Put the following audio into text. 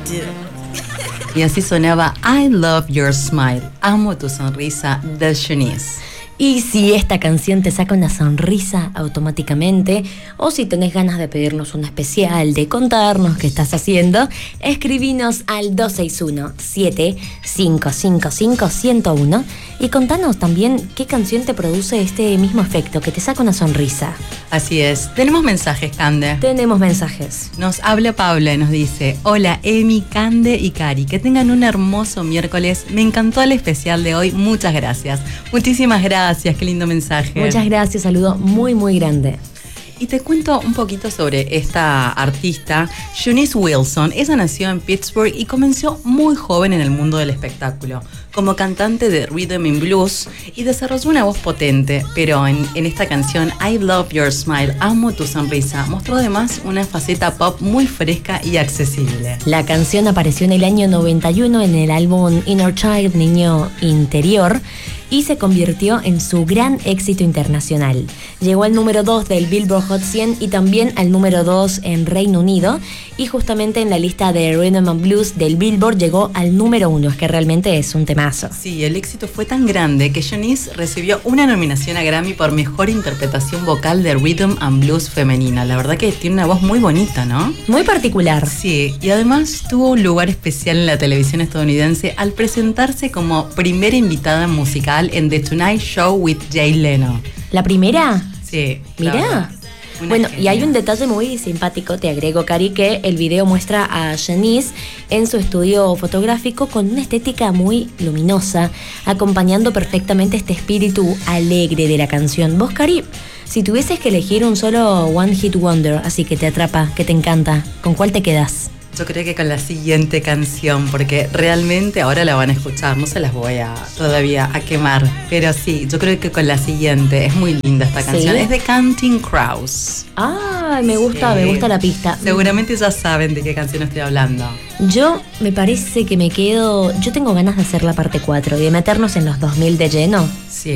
Y así sonaba I Love Your Smile, amo tu sonrisa, de Shanice. Y si esta canción te saca una sonrisa automáticamente, o si tenés ganas de pedirnos una especial, de contarnos qué estás haciendo, escribinos al 261-7555-101 y contanos también qué canción te produce este mismo efecto, que te saca una sonrisa. Así es. Tenemos mensajes, Cande. Tenemos mensajes. Nos habla Paula y nos dice: hola Emi, Cande y Cari, que tengan un hermoso miércoles. Me encantó el especial de hoy, muchas gracias. Muchísimas gracias, qué lindo mensaje. Muchas gracias, saludo muy muy grande. Y te cuento un poquito sobre esta artista, Shanice Wilson. Ella nació en Pittsburgh y comenzó muy joven en el mundo del espectáculo, como cantante de rhythm and blues, y desarrolló una voz potente, pero en esta canción I Love Your Smile, amo tu sonrisa, mostró además una faceta pop muy fresca y accesible. La canción apareció en el año 91 en el álbum Inner Child, Niño Interior, y se convirtió en su gran éxito internacional. Llegó al número 2 del Billboard Hot 100 y también al número 2 en Reino Unido, y justamente en la lista de Rhythm and Blues del Billboard llegó al número 1, es que realmente es un temazo. Sí, el éxito fue tan grande que Shanice recibió una nominación a Grammy por mejor interpretación vocal de Rhythm and Blues femenina. La verdad que tiene una voz muy bonita, ¿no? Muy particular. Sí, y además tuvo un lugar especial en la televisión estadounidense al presentarse como primera invitada musical en The Tonight Show with Jay Leno. ¿La primera? Sí. Mirá. Bueno, y hay un detalle muy simpático, te agrego, Cari, que el video muestra a Shanice en su estudio fotográfico con una estética muy luminosa, acompañando perfectamente este espíritu alegre de la canción. Vos, Cari, si tuvieses que elegir un solo One Hit Wonder, así que te atrapa, que te encanta, ¿con cuál te quedas? Yo creo que con la siguiente canción, porque realmente ahora la van a escuchar, no se las voy a todavía a quemar, pero sí, yo creo que con la siguiente, es muy linda esta canción, ¿sí? Es de Counting Crows. Ah, me gusta la pista. Seguramente ya saben de qué canción estoy hablando. Yo me parece que me quedo, yo tengo ganas de hacer la parte 4 y de meternos en los 2000 de lleno. Sí.